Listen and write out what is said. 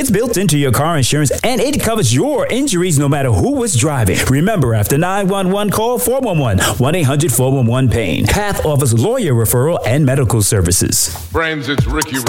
It's built into your car insurance, and it covers your injuries no matter who was driving. Remember, after 911, call 411-1-800-411-PAIN. Path offers lawyer referral and medical services. Friends, it's Ricky